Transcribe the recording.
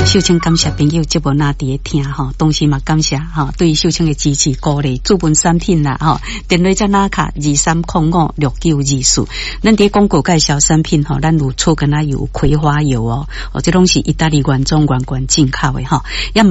秀清感谢朋友节目那伫听吼，同时嘛感谢吼对秀清的支持鼓励，主本产品啦吼，电话在哪卡23056924，咱伫广告介绍产品吼，咱有醋跟它有葵花油哦，这拢是意大利原装进口的吼。